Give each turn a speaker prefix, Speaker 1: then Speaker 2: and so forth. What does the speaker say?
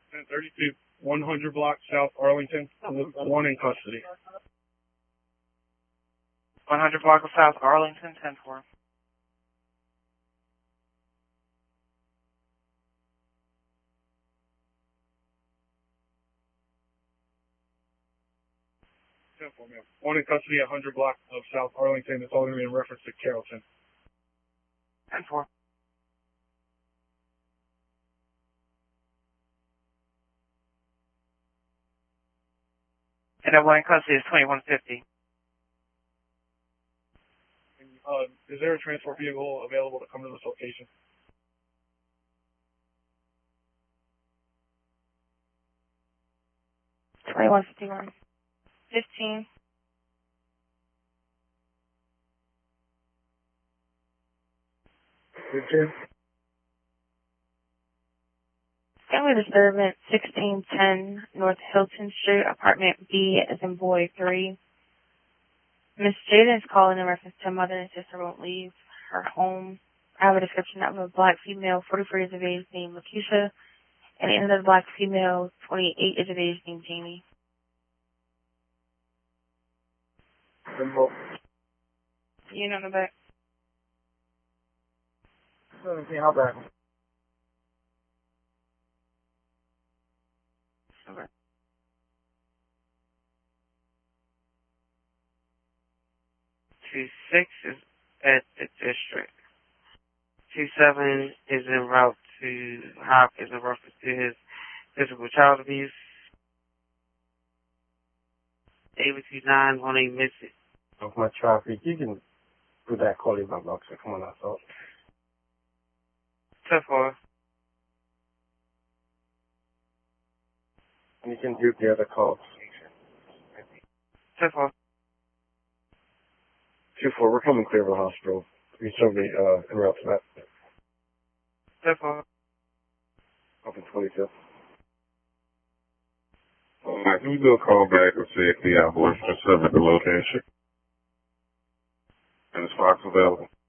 Speaker 1: 1032, 100 block South Arlington, with one in custody.
Speaker 2: 100 block of South Arlington, 10-4.
Speaker 1: One in custody at 100 block of South Arlington. It's all going to be in reference to Carrollton.
Speaker 2: 10-4. And that one in custody is 2150.
Speaker 1: Is there a transport vehicle available to come to this location?
Speaker 3: $21.51. 15. Family disturbance, 1610 North Hilton Street, apartment B as in boy 3. Miss Jada is calling in reference to mother and sister won't leave her home. I have a description of a black female, 44 years of age, named Lakeisha, and another black female, 28 years of age, named Jamie. You know the back.
Speaker 1: How bad?
Speaker 3: Okay.
Speaker 2: Two 6 is at the district. 27 is en route to Hopkins in reference to his physical child abuse. 829 on a missing.
Speaker 4: Of my traffic, you can put that call in my box. Come on, that's all.
Speaker 2: 10-4.
Speaker 4: And you can do the other calls.
Speaker 2: 10-4.
Speaker 4: 2-4, we're coming clear of the hospital. We somebody en route to that.
Speaker 2: 10-4.
Speaker 4: Open 22.
Speaker 5: Alright, can we do a call back and see if the ambulance can serve at the location? And is Fox available?